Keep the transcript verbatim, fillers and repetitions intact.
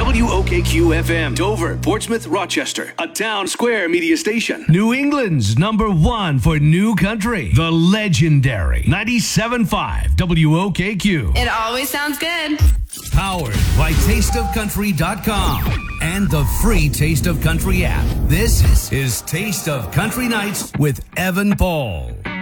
W O K Q F M, Dover, Portsmouth, Rochester, a Town Square media station. New England's number one for new country, the legendary ninety-seven point five W O K Q. It always sounds good. Powered by taste of country dot com and the free Taste of Country app. This is Taste of Country Nights with Evan Paul.